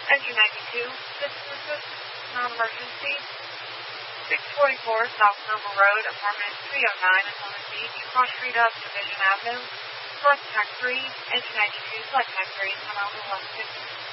Engine 92, Citizen Assist, non-emergency. 644 South Noble Road, apartment 309 in Plymouth Beach, cross street up Division Avenue. Select Tech 3, Engine 92, select Tech 3, come out to 150.